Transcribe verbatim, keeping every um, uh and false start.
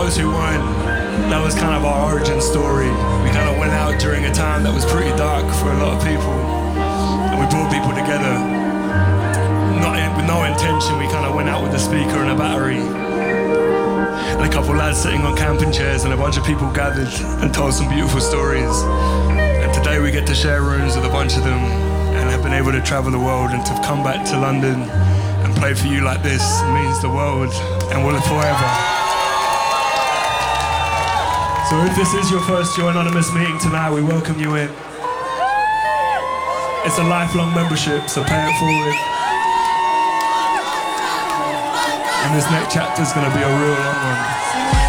those who weren't, that was kind of our origin story. We kind of went out during a time that was pretty dark for a lot of people, and we brought people together. Not in, with no intention, we kind of went out with a speaker and a battery, and a couple lads sitting on camping chairs, and a bunch of people gathered and told some beautiful stories. And today we get to share rooms with a bunch of them, and have been able to travel the world, and to come back to London and play for you like this means the world and will forever. So if this is your first Joy Anonymous meeting tonight, we welcome you in. It's a lifelong membership, so pay it forward. And this next chapter's gonna be a real long one.